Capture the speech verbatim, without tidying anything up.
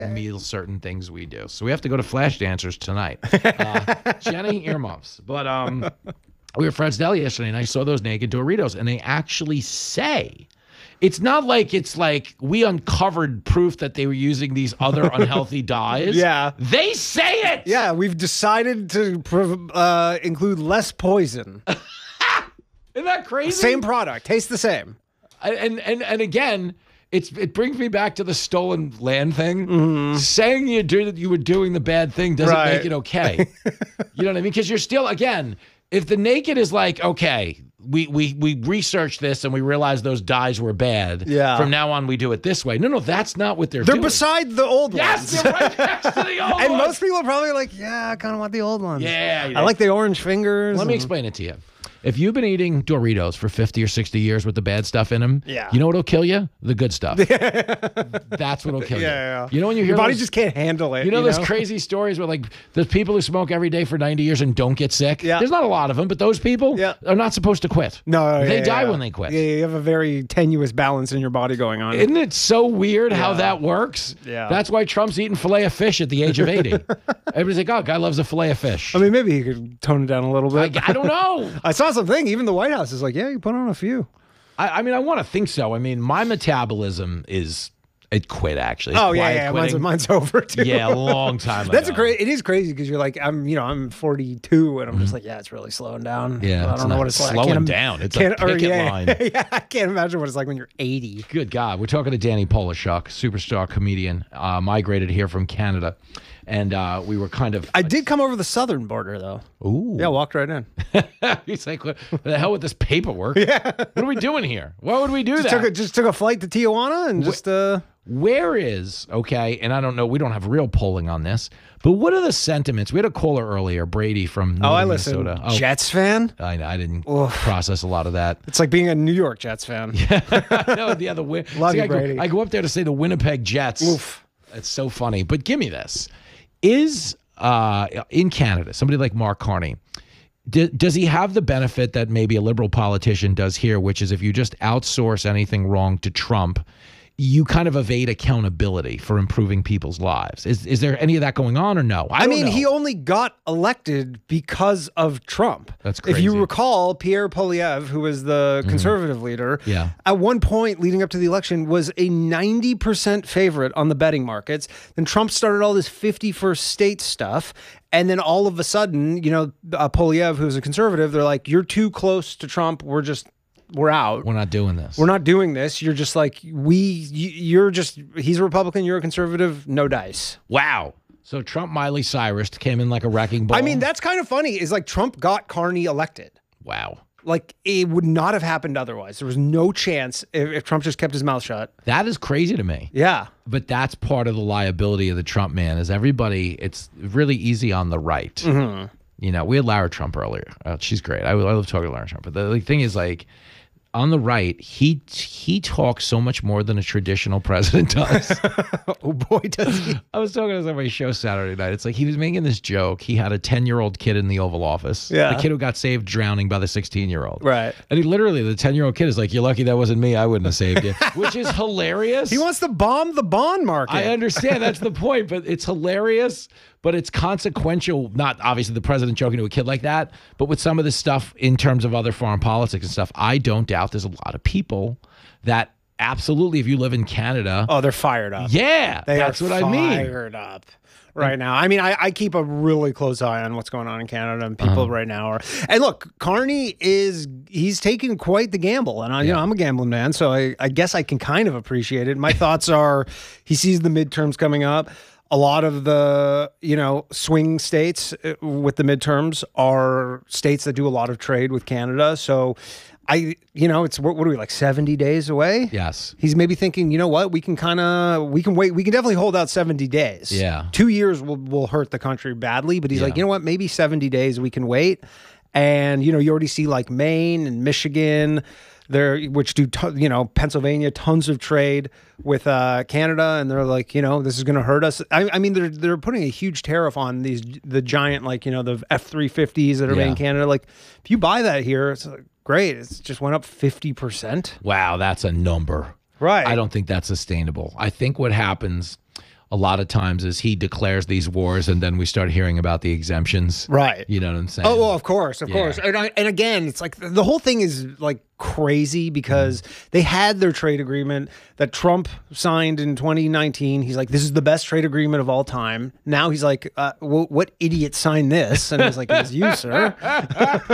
meal certain things we do. So we have to go to Flash Dancers tonight. Uh, Jenny, earmuffs. But um, we were at Fred's Deli yesterday, and I saw those naked Doritos, and they actually say, it's not like it's like we uncovered proof that they were using these other unhealthy dyes. Yeah. They say it. Yeah, we've decided to uh, include less poison. Isn't that crazy? Same product, tastes the same. And and and again, it's it brings me back to the stolen land thing. Mm-hmm. Saying you do you were doing the bad thing doesn't Right. make it okay. You know what I mean? Because you're still, again, if the naked is like, okay, we we we researched this and we realized those dyes were bad. Yeah. From now on, we do it this way. No, no, that's not what they're, They're doing. beside the old Yes, ones. they're right next to the old And ones. most people are probably like, yeah, I kind of want the old ones. Yeah, I like the orange fingers. Let me and- explain it to you. If you've been eating Doritos for fifty or sixty years with the bad stuff in them, Yeah. you know what'll kill you? The good stuff. That's what'll kill you. Yeah, yeah. You know when you hear Your body those, just can't handle it. you know you those know? crazy stories where like there's people who smoke every day for ninety years and don't get sick? Yeah. There's not a lot of them, but those people Yeah. are not supposed to quit. No, They yeah, die yeah. when they quit. Yeah, you have a very tenuous balance in your body going on. Isn't it so weird how Yeah. that works? Yeah. That's why Trump's eating filet of fish at the age of eighty. Everybody's like, oh, guy loves a filet of fish. I mean, maybe he could tone it down a little I, bit. I don't know. I saw something. Even the White House is like, yeah, you put on a few. I, I mean, I want to think so. I mean, my metabolism is it quit actually. It's Oh yeah, quiet yeah. Mine's, quitting. mine's over too. Yeah, a long time That's a ago. great. It is crazy because you're like, I'm, you know, I'm forty-two, and I'm just like, yeah, it's really slowing down. Mm-hmm. Yeah, I it's don't know not what it's like. I slowing can't im- down. It's a can't- or, picket yeah, line. Yeah, I can't imagine what it's like when you're eighty. Good God, we're talking to Danny Polishuk, superstar comedian, uh, migrated here from Canada, and uh, we were kind of. I did come over the southern border though. Ooh. Yeah, walked right in. He's like, what the hell with this paperwork? Yeah. What are we doing here? Why would we do Just that? took a, just took a flight to Tijuana and just uh. Where is, okay, and I don't know, we don't have real polling on this, but what are the sentiments? We had a caller earlier, Brady from Oh, I Northern listen. Minnesota. Oh, Jets fan. I, I didn't process a lot of that. It's like being a New York Jets fan. No, the other win. Love See, you, I, go, Brady. I go up there to say the Winnipeg Jets. Oof. It's so funny. But give me this. Is, uh, in Canada, somebody like Mark Carney, d- does he have the benefit that maybe a liberal politician does here, which is if you just outsource anything wrong to Trump, you kind of evade accountability for improving people's lives? Is is there any of that going on or no? I, I don't mean, know. he only got elected because of Trump. That's If you crazy. recall, Pierre Poilievre, who was the conservative leader, Yeah. at one point leading up to the election was a ninety percent favorite on the betting markets. Then Trump started all this fifty-first state stuff. And then all of a sudden, you know, uh, Poilievre, who's a conservative, they're like, you're too close to Trump. We're just, we're out. We're not doing this. We're not doing this. You're just like, we, you, you're just, he's a Republican, you're a conservative, no dice. Wow. So Trump, Miley Cyrus came in like a wrecking ball. I mean, that's kind of funny, is like Trump got Carney elected. wow. Like, it would not have happened otherwise. There was no chance if, if Trump just kept his mouth shut. That is crazy to me. Yeah. But that's part of the liability of the Trump man is everybody, it's really easy on the right. Mm-hmm. You know, we had Lara Trump earlier. Uh, she's great. I, I love talking to Lara Trump. But the, the thing is, like, on the right, he he talks so much more than a traditional president does. Oh, boy, does he. I was talking to somebody's show Saturday night. It's like he was making this joke. He had a ten-year-old kid in the Oval Office. Yeah. The kid who got saved drowning by the sixteen-year-old. Right. And he literally, the ten-year-old kid is like, you're lucky that wasn't me. I wouldn't have saved you. Which is hilarious. He wants to bomb the bond market. I understand. That's the point. But it's hilarious. But it's consequential. Not obviously the president joking to a kid like that. But with some of this stuff in terms of other foreign politics and stuff, I don't doubt there's a lot of people that absolutely, if you live in Canada. Oh, they're fired up. Yeah. They that's are what I mean. fired up right now. I mean, I, I keep a really close eye on what's going on in Canada, and people Uh-huh. right now are. And look, Carney is he's taking quite the gamble, and I, you know, I'm a gambling man, so I, I guess I can kind of appreciate it. My thoughts are, he sees the midterms coming up. A lot of the, you know, swing states uh, with the midterms are states that do a lot of trade with Canada. So I, you know, it's, what, what are we, like seventy days away? Yes. He's maybe thinking, you know what, we can kind of, we can wait, we can definitely hold out seventy days. Yeah. Two years will, will hurt the country badly, but he's Yeah. like, you know what, maybe seventy days we can wait. And, you know, you already see like Maine and Michigan, there, which do, ton- you know, Pennsylvania, tons of trade with uh, Canada. And they're like, you know, this is going to hurt us. I, I mean, they're, they're putting a huge tariff on these, the giant, like, you know, the F three fifties that are made Yeah. in Canada. Like, if you buy that here, it's like, great. It's just went up fifty percent. Wow, that's a number. Right. I don't think that's sustainable. I think what happens a lot of times is he declares these wars, and then we start hearing about the exemptions. Right. You know what I'm saying? Oh, well, of course, of Yeah. course. And, I, and again, it's like the whole thing is like crazy because Mm-hmm. they had their trade agreement that Trump signed in twenty nineteen. He's like, this is the best trade agreement of all time. Now he's like, uh, wh- what idiot signed this? And I was like, it was you, sir.